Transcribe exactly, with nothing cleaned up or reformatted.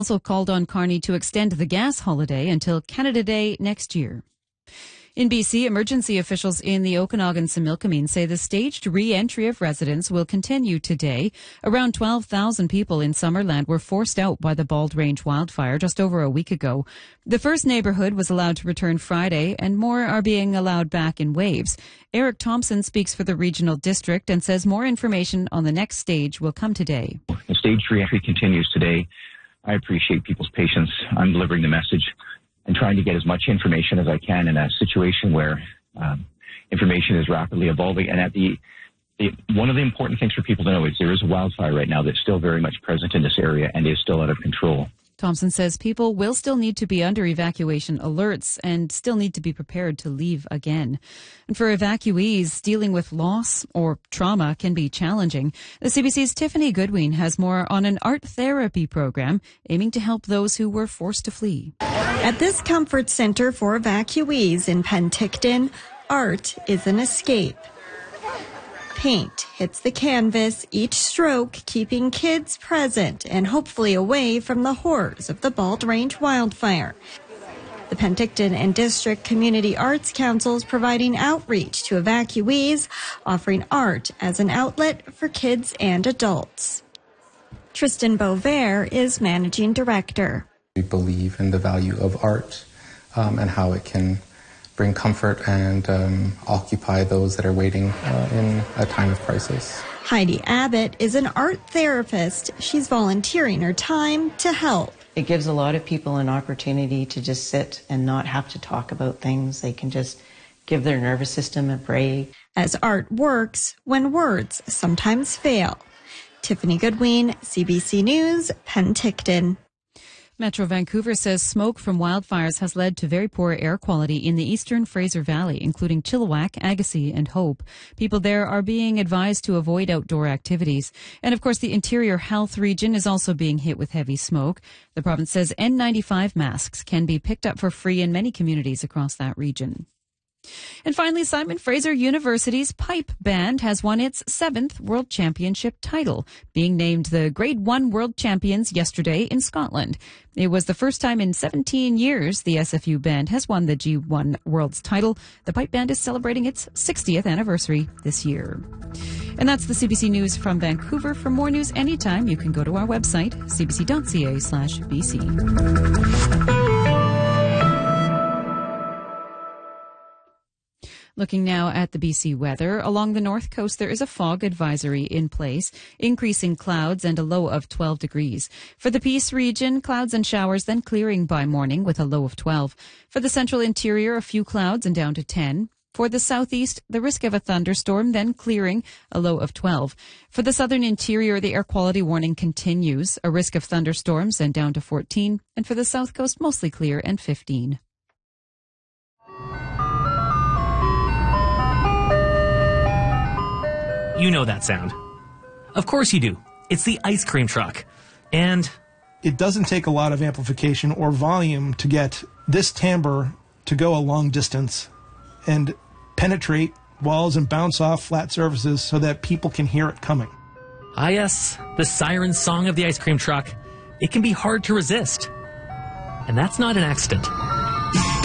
Also called on Carney to extend the gas holiday until Canada Day next year. In B C, emergency officials in the Okanagan-Similkameen say the staged re-entry of residents will continue today. Around twelve thousand people in Summerland were forced out by the Bald Range wildfire just over a week ago. The first neighborhood was allowed to return Friday, and more are being allowed back in waves. Eric Thompson speaks for the regional district and says more information on the next stage will come today. The staged re-entry continues today. I appreciate people's patience. I'm delivering the message and trying to get as much information as I can in a situation where um, information is rapidly evolving. And at the, the one of the important things for people to know is there is a wildfire right now that's still very much present in this area and is still out of control. Thompson says people will still need to be under evacuation alerts and still need to be prepared to leave again. And for evacuees, dealing with loss or trauma can be challenging. The C B C's Tiffany Goodwin has more on an art therapy program aiming to help those who were forced to flee. At this comfort center for evacuees in Penticton, art is an escape. Paint hits the canvas, each stroke keeping kids present and hopefully away from the horrors of the Bald Range wildfire. The Penticton and District Community Arts Councils providing outreach to evacuees, offering art as an outlet for kids and adults. Tristan Beauvert is managing director. We believe in the value of art um, and how it can bring comfort and um, occupy those that are waiting uh, in a time of crisis. Heidi Abbott is an art therapist. She's volunteering her time to help. It gives a lot of people an opportunity to just sit and not have to talk about things. They can just give their nervous system a break. As art works when words sometimes fail. Tiffany Goodwin, C B C News, Penticton. Metro Vancouver says smoke from wildfires has led to very poor air quality in the eastern Fraser Valley, including Chilliwack, Agassiz, and Hope. People there are being advised to avoid outdoor activities. And of course, the Interior Health region is also being hit with heavy smoke. The province says N ninety-five masks can be picked up for free in many communities across that region. And finally, Simon Fraser University's pipe band has won its seventh World Championship title, being named the Grade one World Champions yesterday in Scotland. It was the first time in seventeen years the S F U band has won the G one World's title. The pipe band is celebrating its sixtieth anniversary this year. And that's the C B C News from Vancouver. For more news anytime, you can go to our website, c b c dot c a slash b c. Looking now at the B C weather. Along the north coast, there is a fog advisory in place, increasing clouds and a low of twelve degrees. For the Peace region, clouds and showers, then clearing by morning with a low of twelve. For the central interior, a few clouds and down to ten. For the southeast, the risk of a thunderstorm, then clearing, a low of twelve. For the southern interior, the air quality warning continues, a risk of thunderstorms and down to fourteen. And for the south coast, mostly clear and fifteen. You know that sound. Of course you do. It's the ice cream truck. And it doesn't take a lot of amplification or volume to get this timbre to go a long distance and penetrate walls and bounce off flat surfaces so that people can hear it coming. Ah yes, the siren song of the ice cream truck. It can be hard to resist. And that's not an accident.